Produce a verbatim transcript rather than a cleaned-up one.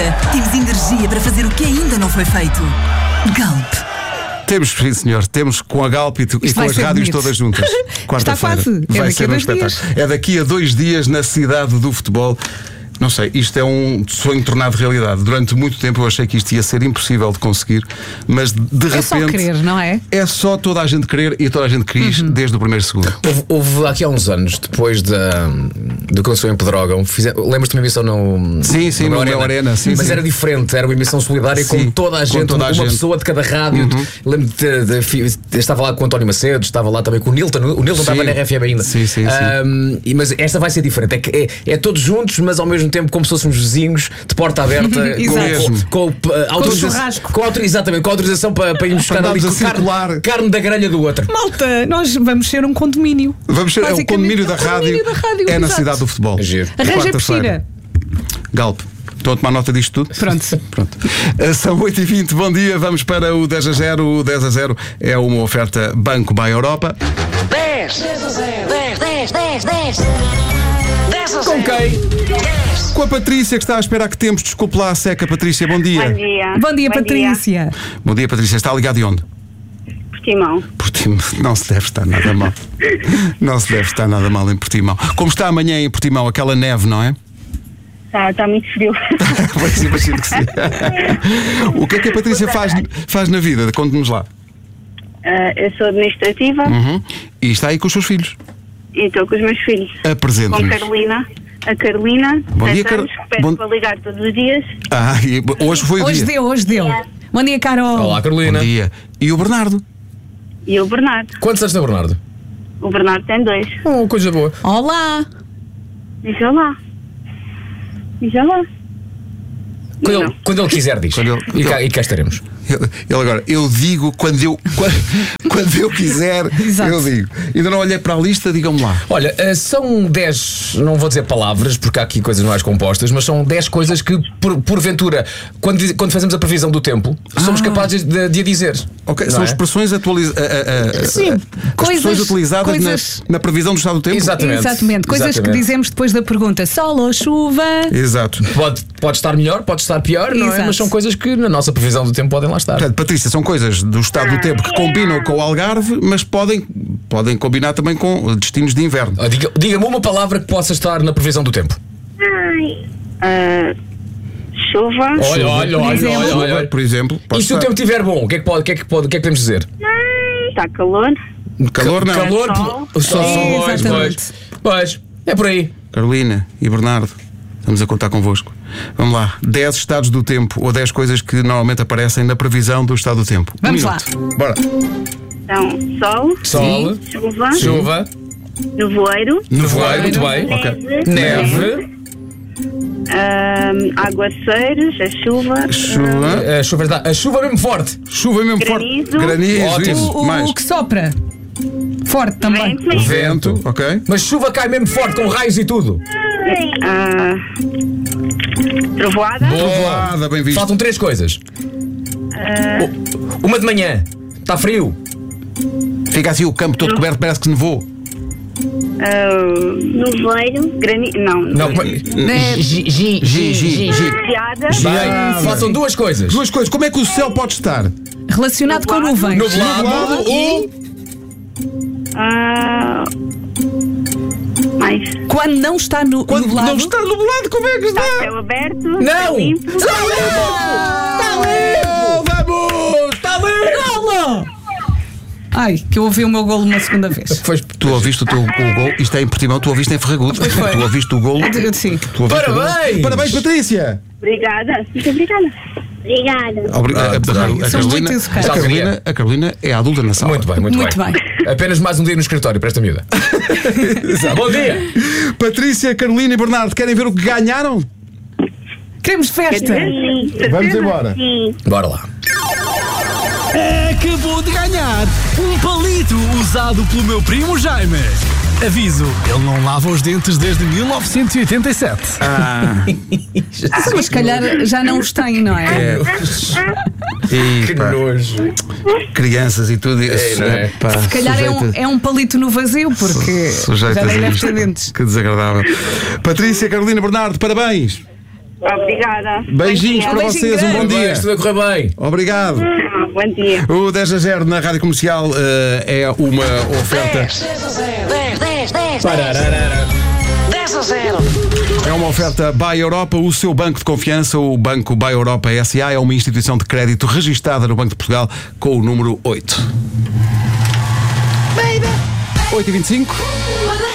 dia, temos energia para fazer o que ainda não foi feito. Galp. Temos, sim senhor, temos com a Galp e, e com as rádios bonito. Todas juntas. Quarta-feira. Está quase. É vai ser um espetáculo. Dias. É daqui a dois dias na cidade do futebol. Não sei, isto é um sonho tornado realidade. Durante muito tempo eu achei que isto ia ser impossível de conseguir, mas de repente. É só querer, não é? É só toda a gente querer e toda a gente quis uhum. desde o primeiro segundo. Houve, houve aqui há uns anos, depois da, do que lançou em Pedrógão, lembras-te de uma emissão no. Sim, sim, no Arena, Arena sim, mas sim. era diferente, era uma emissão solidária sim, com toda a gente, toda a uma gente. Pessoa de cada rádio. Uhum. Lembro-me de, de, de, estava lá com o António Macedo, estava lá também com o Nilton. O Nilton estava na R F M ainda. Sim, sim, um, sim. Mas esta vai ser diferente. É, que é, é todos juntos, mas ao mesmo tempo como se fôssemos vizinhos, de porta aberta, com, com, com, uh, autorização, com, autor, exatamente, com autorização para, para irmos buscar ali carne, carne da grelha do outro. Malta, nós vamos ser um condomínio. Vamos ser é o condomínio da rádio, da rádio é na cidade do futebol. Arranja a piscina. Galp. Estão a tomar nota disto tudo? Pronto. Pronto. São oito e vinte, bom dia, vamos para o dez a zero. O dez a zero é uma oferta Banco by Europa. dez, dez a zero, dez, dez, dez, dez. Com quem? Com a Patrícia, que está a esperar que temos. Desculpe lá a seca, Patrícia, bom dia. Bom dia. Bom dia, bom Patrícia. Dia. Bom dia, Patrícia. Está ligado de onde? Portimão. Portimão. Não se deve estar nada mal. Não se deve estar nada mal em Portimão. Como está amanhã em Portimão? Aquela neve, não é? Está, está muito frio. Pois imagino que sim. O que é que a Patrícia faz, faz na vida? Conte-nos lá. Uh, eu sou administrativa. Uhum. E está aí com os seus filhos? E estou com os meus filhos. Apresente-nos. Com a Carolina. A Carolina, bom dia, Car... anos, que peço bom... para ligar todos os dias. Ah, e hoje foi o hoje dia. Deu, hoje deu. Bom dia, Carol. Olá, Carolina. Bom dia. E o Bernardo? E o Bernardo. Quantos anos tem o Bernardo? O Bernardo tem dois. Oh, coisa boa. Olá. Diz olá. Diz olá. Quando ele, quando ele quiser, diz. Quando ele, e, cá, e cá estaremos. Ele, ele agora, eu digo quando eu, quando, quando eu quiser, exato. Eu digo. Ainda não olhei para a lista, digam-me lá. Olha, são dez, não vou dizer palavras, porque há aqui coisas mais compostas, mas são dez coisas que, por, porventura, quando, quando fazemos a previsão do tempo, ah. somos capazes de, de a dizer. Ok, são é? expressões atualizadas. Sim, as coisas, expressões utilizadas coisas... na, na previsão do estado do tempo. Exatamente. Exatamente. Coisas Exatamente. que dizemos depois da pergunta: sol ou chuva? Exato. Pode, pode estar melhor, pode estar pior, não é? Mas são coisas que na nossa previsão do tempo podem lá estar. Portanto, Patrícia, são coisas do estado do tempo que combinam com o Algarve, mas podem, podem combinar também com destinos de inverno. Diga, diga-me uma palavra que possa estar na previsão do tempo. Uh, chuva. Olha, olha, olha, olha, olha. Por exemplo. E se estar. o tempo estiver bom, o que é que, pode, o que, é que, pode, o que é que podemos dizer? Está calor. Calor não. Calor, sol. O sol. Sim, pois, pois, pois, é por aí. Carolina e Bernardo, estamos a contar convosco. Vamos lá, dez estados do tempo ou dez coisas que normalmente aparecem na previsão do estado do tempo. Vamos um lá. Bora. Então, sol. Sol. Sim. Chuva. Chuva. Nevoeiro. Nevoeiro, muito bem. Neve. Neve. Um, aguaceiros, a chuva. Chuva. Uh, a, chuva a chuva mesmo forte. Chuva mesmo granizo. forte. Granizo. Ótimo. O, o, Mais. o que sopra. Forte também. Vento. Vento, ok. Mas chuva cai mesmo forte, com raios e tudo. Uh, trovoada. Trovoada, bem visto. Faltam três coisas. Uh, Uma de manhã. Está frio. Fica assim o campo todo coberto, parece que nevou. Uh, Nevoeiro. Granizo. Não. Não. Gi, gi, gi, gi. Geada. Bem, faltam duas coisas. Duas coisas. Como é que o céu pode estar? Relacionado com nuvens. Nublado e... Uh, mais. Quando não está no, Quando nublado. não está nublado, como é que está? Está céu aberto. Não! Limpo. Está limpo! Vamos! Está limpo! Ai, que eu ouvi o meu golo uma segunda vez. Foi... Tu ouviste o teu o gol, isto é em Portimão, tu ouviste em Ferragudo. Tu ouviste o golo. Sim. Tu ouviste Parabéns! O golo. Parabéns, Patrícia! Obrigada. Muito obrigada. Obrigada. Obrig... Ah, a, a, a, Carolina, a, Carolina, a Carolina é a adulta na sala. Muito bem, muito, Muito bem. bem. Apenas mais um dia no escritório para esta miúda. Bom dia! Patrícia, Carolina e Bernardo, querem ver o que ganharam? Queremos festa. Sim. Vamos embora. Sim. Bora lá. Acabou de ganhar um palito usado pelo meu primo Jaime. Aviso, ele não lava os dentes desde mil novecentos e oitenta e sete. Ah, Ah, mas se calhar já não os tem, não é? é. E, Que pá, nojo. crianças e tudo isso. É, não é? Pá, Se calhar é um, sujeita- é um palito no vazio, porque Sujeitas já nem a deve isto. ter dentes. Que desagradável. Patrícia, Carolina, Bernardo, parabéns. Obrigada. Beijinhos para Beijinho vocês, um bom grande. dia. Tudo a correr bem. Obrigado. Ah, bom dia. O dez a zero na Rádio Comercial eh, é uma oferta. dez a zero. dez, dez, dez. Parararara. dez a zero. É uma oferta Buy Europa, o seu banco de confiança. O Banco Buy Europa S A é uma instituição de crédito registada no Banco de Portugal com o número oito. oito e vinte e cinco.